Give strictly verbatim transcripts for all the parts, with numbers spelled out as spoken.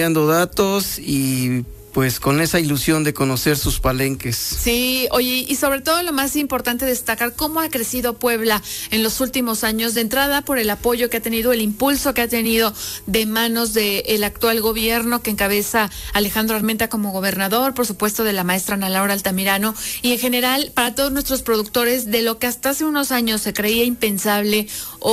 dando datos y pues con esa ilusión de conocer sus palenques. Sí, oye, y sobre todo lo más importante destacar cómo ha crecido Puebla en los últimos años, de entrada por el apoyo que ha tenido, el impulso que ha tenido de manos del actual gobierno que encabeza Alejandro Armenta como gobernador, por supuesto de la maestra Ana Laura Altamirano, y en general para todos nuestros productores, de lo que hasta hace unos años se creía impensable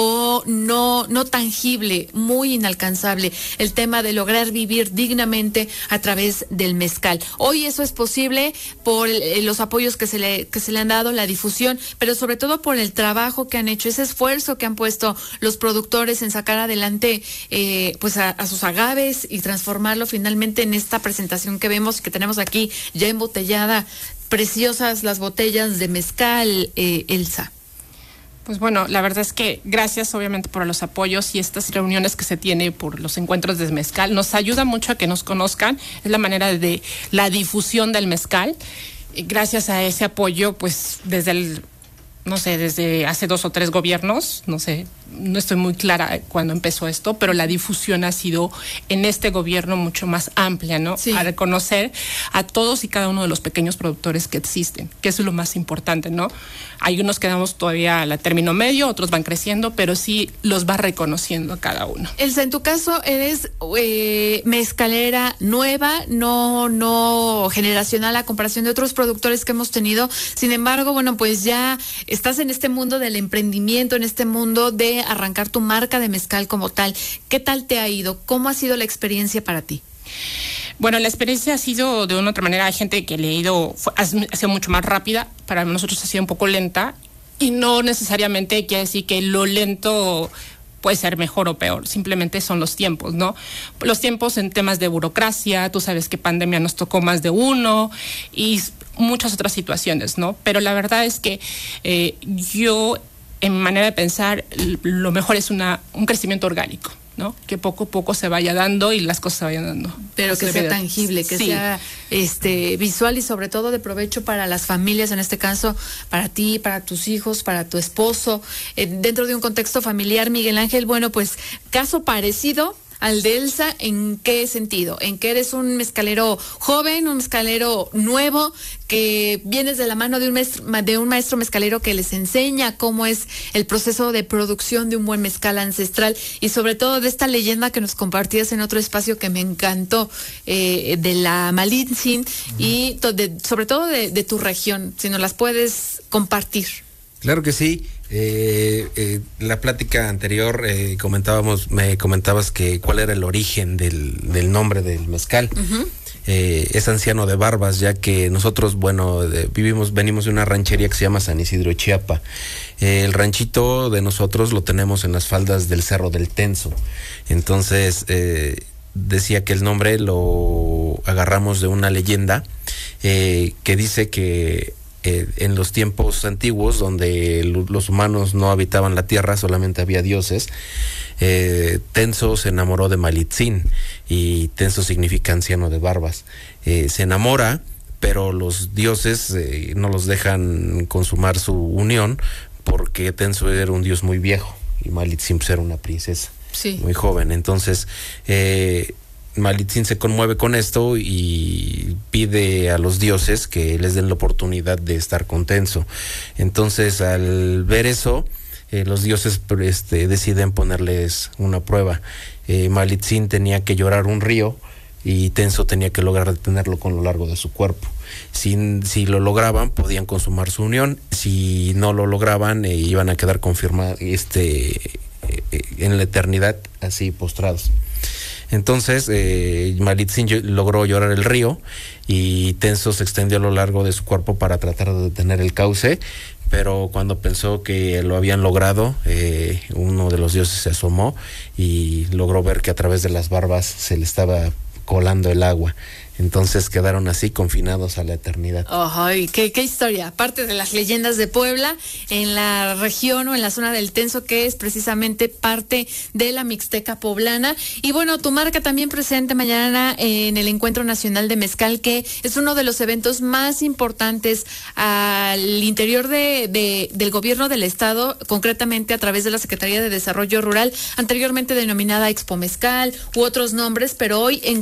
o no, no tangible, muy inalcanzable, el tema de lograr vivir dignamente a través de el mezcal. Hoy eso es posible por eh, los apoyos que se le que se le han dado, la difusión, pero sobre todo por el trabajo que han hecho, ese esfuerzo que han puesto los productores en sacar adelante eh, pues a, a sus agaves y transformarlo finalmente en esta presentación que vemos, que tenemos aquí ya embotellada, preciosas las botellas de mezcal, eh, Elsa. Pues bueno, la verdad es que gracias obviamente por los apoyos y estas reuniones que se tiene por los encuentros de mezcal. Nos ayuda mucho a que nos conozcan, es la manera de la difusión del mezcal. Y gracias a ese apoyo, pues desde el, no sé, desde hace dos o tres gobiernos, no sé, no estoy muy clara cuándo empezó esto, pero la difusión ha sido en este gobierno mucho más amplia, ¿no? Sí. A reconocer a todos y cada uno de los pequeños productores que existen, que eso es lo más importante, ¿no? Hay unos que damos todavía a la término medio, otros van creciendo, pero sí los va reconociendo a cada uno. Elsa, en tu caso eres eh, mezcalera nueva, no, no generacional a comparación de otros productores que hemos tenido. Sin embargo, bueno, pues ya estás en este mundo del emprendimiento, en este mundo de arrancar tu marca de mezcal como tal. ¿Qué tal te ha ido? ¿Cómo ha sido la experiencia para ti? Bueno, la experiencia ha sido de una otra manera. Hay gente que le ha ido, fue, ha sido mucho más rápida. Para nosotros ha sido un poco lenta. Y no necesariamente quiere decir que lo lento puede ser mejor o peor. Simplemente son los tiempos, ¿no? Los tiempos en temas de burocracia. Tú sabes que pandemia nos tocó más de uno. Y muchas otras situaciones, ¿no? Pero la verdad es que eh, yo, en mi manera de pensar, lo mejor es una, un crecimiento orgánico, ¿no? Que poco a poco se vaya dando y las cosas se vayan dando. Pero que sea tangible, que sí. sea este visual y sobre todo de provecho para las familias, en este caso para ti, para tus hijos, para tu esposo, eh, dentro de un contexto familiar. Miguel Ángel, bueno, pues caso parecido al de Elsa, ¿en qué sentido? En que eres un mezcalero joven, un mezcalero nuevo, que vienes de la mano de un maestro, de un maestro mezcalero que les enseña cómo es el proceso de producción de un buen mezcal ancestral, y sobre todo de esta leyenda que nos compartías en otro espacio que me encantó, eh, de la Malitzin, uh-huh. y to, de, sobre todo de, de tu región, si nos las puedes compartir. Claro que sí. Eh, eh, la plática anterior eh, comentábamos, me comentabas que cuál era el origen del, del nombre del mezcal. Uh-huh. Eh, es anciano de barbas, ya que nosotros, bueno, de, vivimos, venimos de una ranchería que se llama San Isidro Chiapa. Eh, el ranchito de nosotros lo tenemos en las faldas del Cerro del Tenso. Entonces, eh, decía que el nombre lo agarramos de una leyenda eh, que dice que Eh, en los tiempos antiguos, donde los humanos no habitaban la tierra, solamente había dioses, eh, Tenso se enamoró de Malitzin, y Tenso significa anciano de barbas. Eh, se enamora, pero los dioses eh, no los dejan consumar su unión, porque Tenso era un dios muy viejo y Malitzin pues, era una princesa, sí, muy joven. Entonces eh, Malitzin se conmueve con esto y pide a los dioses que les den la oportunidad de estar con Tenso. Entonces, al ver eso, eh, los dioses este, deciden ponerles una prueba. Eh, Malitzin tenía que llorar un río y Tenso tenía que lograr detenerlo con lo largo de su cuerpo. Si, si lo lograban, podían consumar su unión. Si no lo lograban, eh, iban a quedar confirmados este, eh, en la eternidad, así postrados. Entonces, eh, Malitzin logró llorar el río y Tenso se extendió a lo largo de su cuerpo para tratar de detener el cauce, pero cuando pensó que lo habían logrado, eh, uno de los dioses se asomó y logró ver que a través de las barbas se le estaba colando el agua. Entonces quedaron así confinados a la eternidad. ¡Ay, qué, qué historia! Parte de las leyendas de Puebla, en la región o en la zona del Tenso, que es precisamente parte de la Mixteca poblana. Y bueno, tu marca también presente mañana en el Encuentro Nacional de Mezcal, que es uno de los eventos más importantes al interior de, de, del gobierno del estado, concretamente a través de la Secretaría de Desarrollo Rural, anteriormente denominada Expo Mezcal u otros nombres, pero hoy en